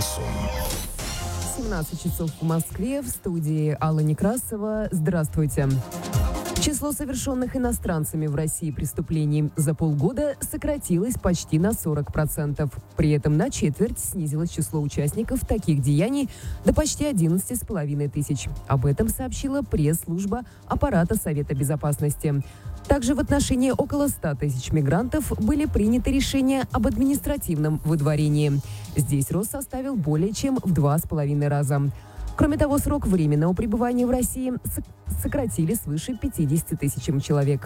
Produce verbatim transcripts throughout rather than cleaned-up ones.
Шансон. семнадцать часов в Москве, в студии Алла Некрасова. Здравствуйте. Число совершенных иностранцами в России преступлений за полгода сократилось почти на сорок процентов. При этом на четверть снизилось число участников таких деяний до почти одиннадцати с половиной тысяч. Об этом сообщила пресс-служба аппарата Совета Безопасности. Также в отношении около ста тысяч мигрантов были приняты решения об административном выдворении. Здесь рост составил более чем в два с половиной раза. Кроме того, срок временного пребывания в России сократили свыше пятидесяти тысячам человек.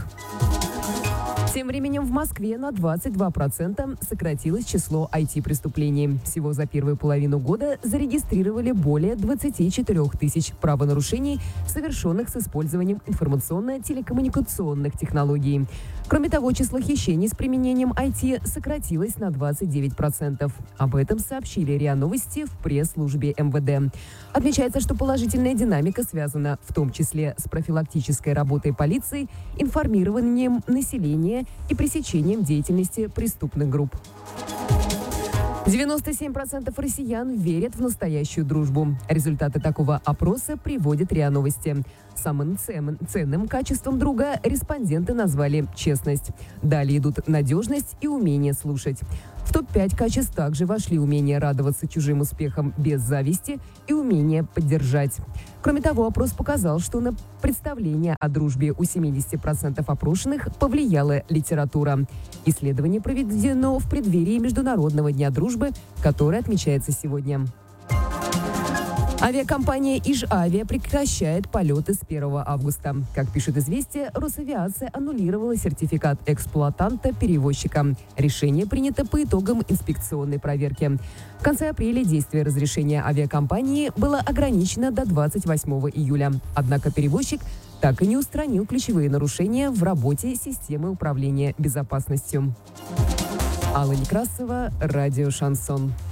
Тем временем в Москве на двадцать два процента сократилось число ай ти-преступлений. Всего за первую половину года зарегистрировали более двадцати четырёх тысяч правонарушений, совершенных с использованием информационно-телекоммуникационных технологий. Кроме того, число хищений с применением ай ти сократилось на двадцать девять процентов. Об этом сообщили РИА Новости в пресс-службе эм вэ дэ. Отмечается, что положительная динамика связана в том числе с профилактической работой полиции, информированием населения и пресечением деятельности преступных групп. девяносто семь процентов россиян верят в настоящую дружбу. Результаты такого опроса приводят РИА Новости. Самым ценным качеством друга респонденты назвали честность. Далее идут надежность и умение слушать. В топ пять качеств также вошли умение радоваться чужим успехам без зависти и умение поддержать. Кроме того, опрос показал, что на представление о дружбе у семидесяти процентов опрошенных повлияла литература. Исследование проведено в преддверии Международного дня дружбы, который отмечается сегодня. Авиакомпания «Ижавиа» прекращает полеты с первого августа. Как пишет «Известия», Росавиация аннулировала сертификат эксплуатанта-перевозчика. Решение принято по итогам инспекционной проверки. В конце апреля действие разрешения авиакомпании было ограничено до двадцать восьмого июля. Однако перевозчик так и не устранил ключевые нарушения в работе системы управления безопасностью. Алла Некрасова, радио «Шансон».